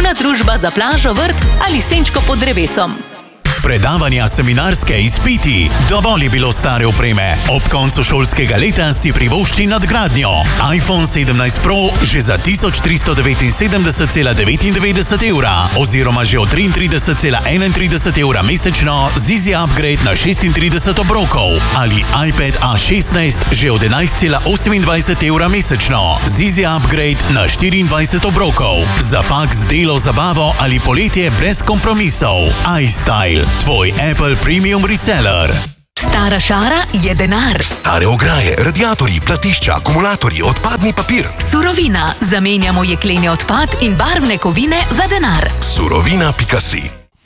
Aktivna družba za plažo, vrt ali senčko pod drevesom. Predavanja, seminarske, izpiti. Dovolj je bilo stare opreme. Ob koncu šolskega leta si privošči nadgradnjo. iPhone 17 Pro že za 1379,99 evra oziroma že od 33,31 evra mesečno z Easy Upgrade na 36 obrokov. Ali iPad A16 že od 11,28 evra mesečno z Easy Upgrade na 24 obrokov. Za faks, delo, zabavo ali poletje brez kompromisov. iStyle. Tvoj Apple Premium Reseller. Stara šara je denar. Stare ograje, radiatorji, platišča, akumulatorji, odpadni papir. Surovina. Zamenjamo jekleni odpad in barvne kovine za denar. Surovina.si